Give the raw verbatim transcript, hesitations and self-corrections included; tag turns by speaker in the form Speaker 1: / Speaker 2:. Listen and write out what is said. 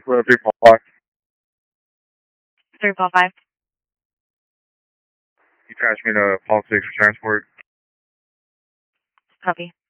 Speaker 1: Road three Paul five.
Speaker 2: three Paul five.
Speaker 1: You attach me to Paul six for transport.
Speaker 2: Copy.